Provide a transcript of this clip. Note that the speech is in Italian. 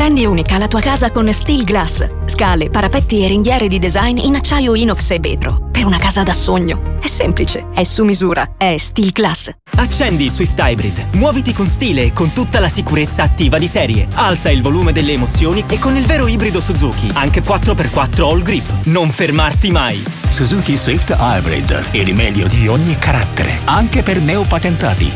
Rendi unica la tua casa con Steel Glass. Scale, parapetti e ringhiere di design in acciaio inox e vetro. Per una casa da sogno. È semplice, è su misura, è Steel Glass. Accendi il Swift Hybrid. Muoviti con stile e con tutta la sicurezza attiva di serie. Alza il volume delle emozioni e con il vero ibrido Suzuki, anche 4x4 All Grip. Non fermarti mai. Suzuki Swift Hybrid, il meglio di ogni carattere, anche per neopatentati.